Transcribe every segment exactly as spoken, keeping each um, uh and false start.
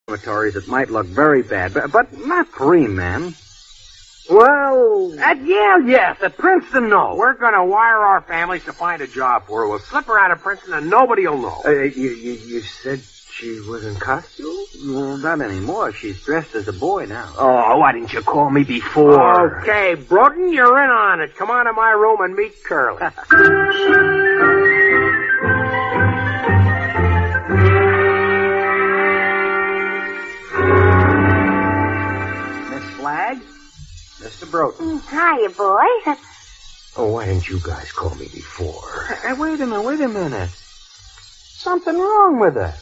dormitories, it might look very bad, but, but not three men. Well... At Yale, yes. At Princeton, no. We're going to wire our families to find a job for her. We'll slip her out of Princeton and nobody will know. Uh, you, you, you said she was in costume? Well, not anymore. She's dressed as a boy now. Oh, why didn't you call me before? Okay, Broden, you're in on it. Come on to my room and meet Curly. Miss Flagg? Mister Broden. Hiya, boy. Oh, why didn't you guys call me before? Hey, wait a minute, wait a minute. Something wrong with her.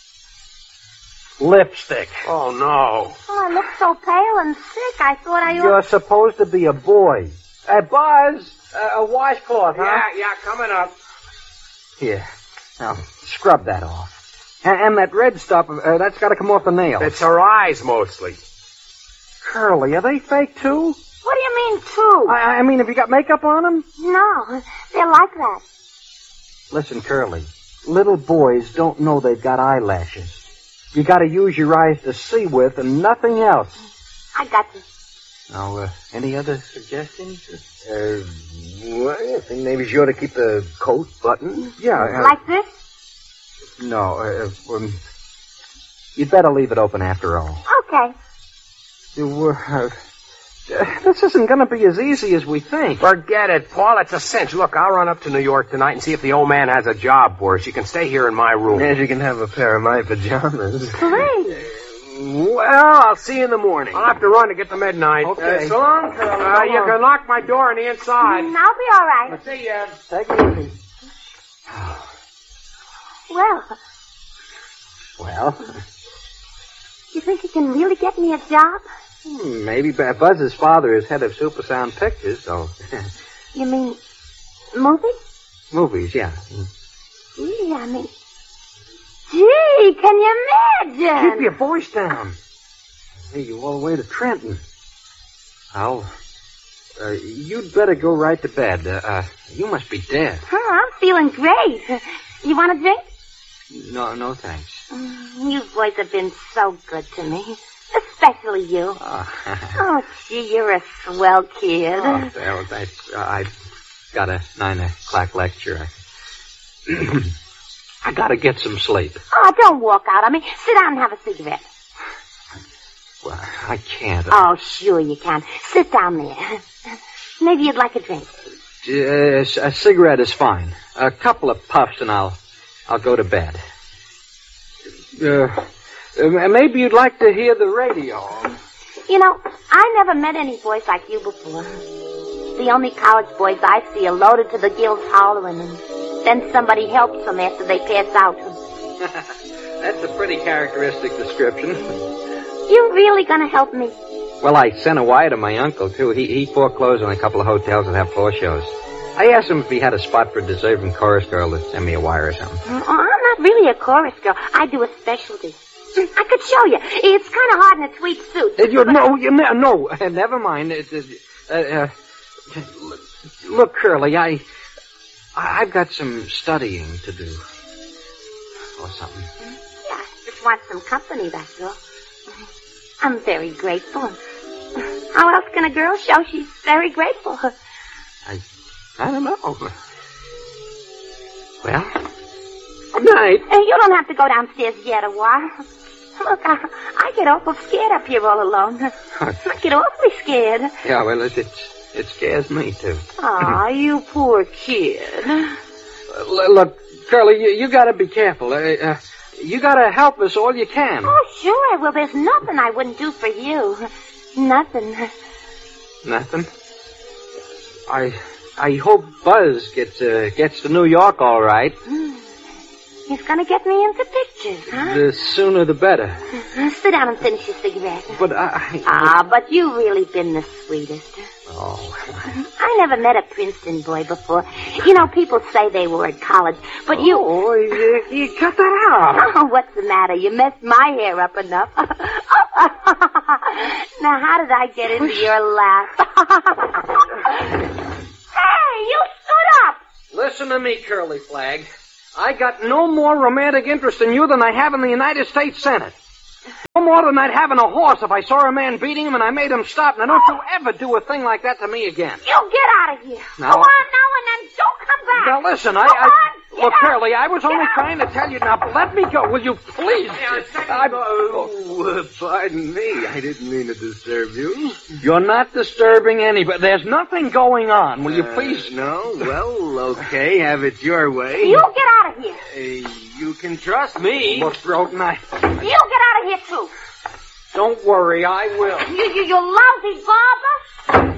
Lipstick. Oh, no. Oh, I look so pale and sick. I thought I ought... You're supposed to be a boy. Hey, Buzz, uh, a washcloth, huh? Yeah, yeah, coming up. Here. Now, scrub that off. And, and that red stuff, uh, that's got to come off the nails. It's her eyes, mostly. Curly, are they fake, too? What do you mean, too? I, I mean, have you got makeup on them? No, they're like that. Listen, Curly, little boys don't know they've got eyelashes. You got to use your eyes to see with and nothing else. I got you. Now, uh, any other suggestions? Uh, well, I think maybe she ought to keep the coat buttoned. Yeah. Uh, like this? No, uh, um, you'd better leave it open after all. Okay. You, uh, uh, this isn't going to be as easy as we think. Forget it, Paul. It's a cinch. Look, I'll run up to New York tonight and see if the old man has a job for her. She can stay here in my room. And you can have a pair of my pajamas. Great. Well, I'll see you in the morning. I'll have to run to get to midnight. Okay. Uh, so long, Curly. Uh, you can lock my door on the inside. Mm, I'll be all right. I'll see ya. Take it easy. Well, Well, you think you can really get me a job? hmm, maybe Buzz's father is head of Supersound Pictures, so... You mean movie? Movies, yeah. Gee, I mean... Gee, can you imagine? Keep your voice down. Hey, you all the way to Trenton. Well, uh, you'd better go right to bed. Uh, uh, you must be dead. Huh, I'm feeling great. You want a drink? No, no thanks. Mm, you boys have been so good to me. Especially you. Oh, Oh, gee, you're a swell kid. oh well, that's, uh, I've got a nine o'clock lecture. I, I gotta get some sleep. Oh, don't walk out on me. Sit down and have a cigarette. Well, I can't. Oh, sure you can. Sit down there. Maybe you'd like a drink. Uh, a cigarette is fine. A couple of puffs and I'll, I'll go to bed. Uh, uh, maybe you'd like to hear the radio. You know, I never met any boys like you before. The only college boys I see are loaded to the gills hollering, and then somebody helps them after they pass out. That's a pretty characteristic description. You really gonna help me? Well, I sent a wire to my uncle, too. He, he foreclosed on a couple of hotels that have floor shows. I asked him if he had a spot for a deserving chorus girl to send me a wire or something. Oh, I'm not really a chorus girl. I do a specialty. I could show you. It's kind of hard in a tweed suit. Uh, you, no, you, ne- no, uh, never mind. It, uh, uh, look, Curly, I, I, I've got some studying to do. Or something. Yeah, I just want some company, that's all. I'm very grateful. How else can a girl show she's very grateful? I, I don't know. Well, good night. Hey, you don't have to go downstairs yet a while. Look, I, I get awful scared up here all alone. I get awfully scared. Yeah, well, it, it, it scares me, too. Aw, you poor kid. Uh, look, Curly, you, you gotta be careful. Uh, uh, you gotta help us all you can. Oh, sure I will. There's nothing I wouldn't do for you. Nothing. Nothing? I I hope Buzz gets uh, gets to New York all right. He's gonna get me into pictures, huh? The sooner the better. Sit down and finish your cigarette. But I... Ah, but you've really been the sweetest. Oh. I never met a Princeton boy before. You know, people say they were at college, but you... Oh, you, you cut that out. Oh, what's the matter? You messed my hair up enough. Now, how did I get into your lap? Hey, you stood up! Listen to me, Curly Flagg. I got no more romantic interest in you than I have in the United States Senate. more than I'd have in a horse if I saw a man beating him and I made him stop. Now, don't you ever do a thing like that to me again. You get out of here. Now, Go on now and then don't come back. Now, listen, I... Go I on, look, out. Curly, I was only Get trying to tell you. Now, let me go. Will you please? I'm- Oh, uh, pardon me. I didn't mean to disturb you. You're not disturbing anybody. There's nothing going on. Will you Uh, please? No? Well, okay. Have it your way. You get out of here. Uh, you can trust me. Look, Broden, I... You get out of here, too. Don't worry, I will. You, you, you lousy barber.